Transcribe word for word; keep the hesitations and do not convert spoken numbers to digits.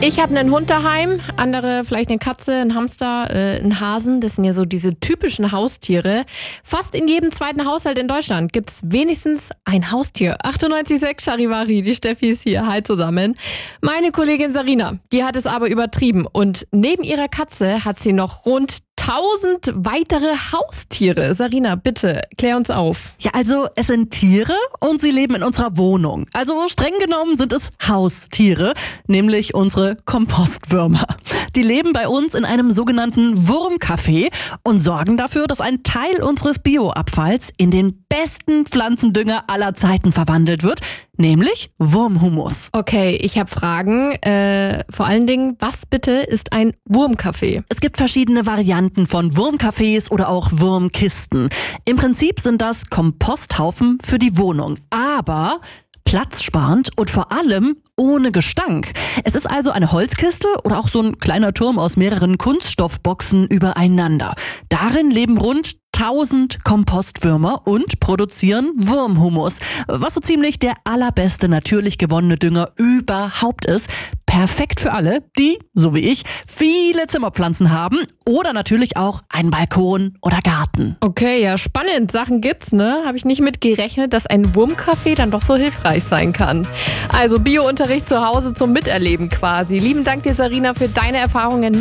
Ich habe einen Hund daheim, andere vielleicht eine Katze, einen Hamster, äh, einen Hasen. Das sind ja so diese typischen Haustiere. Fast in jedem zweiten Haushalt in Deutschland gibt's wenigstens ein Haustier. achtundneunzig Komma sechs Charivari, die Steffi ist hier. Hi zusammen. Meine Kollegin Sarina, die hat es aber übertrieben. Und neben ihrer Katze hat sie noch rund tausend weitere Haustiere. Sarina, bitte, klär uns auf. Ja, also es sind Tiere und sie leben in unserer Wohnung. Also streng genommen sind es Haustiere, nämlich unsere Kompostwürmer. Die leben bei uns in einem sogenannten Wurmcafé und sorgen dafür, dass ein Teil unseres Bioabfalls in den besten Pflanzendünger aller Zeiten verwandelt wird, nämlich Wurmhumus. Okay, ich habe Fragen. Äh, vor allen Dingen, was bitte ist ein Wurmcafé? Es gibt verschiedene Varianten von Wurmcafés oder auch Wurmkisten. Im Prinzip sind das Komposthaufen für die Wohnung, aber platzsparend und vor allem ohne Gestank. Es ist also eine Holzkiste oder auch so ein kleiner Turm aus mehreren Kunststoffboxen übereinander. Darin leben rund tausend Kompostwürmer und produzieren Wurmhumus, was so ziemlich der allerbeste natürlich gewonnene Dünger überhaupt ist. Perfekt für alle, die, so wie ich, viele Zimmerpflanzen haben oder natürlich auch einen Balkon oder Garten. Okay, ja, spannend. Sachen gibt's, ne? Habe ich nicht mit gerechnet, dass ein Wurmcafé dann doch so hilfreich sein kann. Also Biounterricht zu Hause zum Miterleben quasi. Lieben Dank dir, Sarina, für deine Erfahrungen.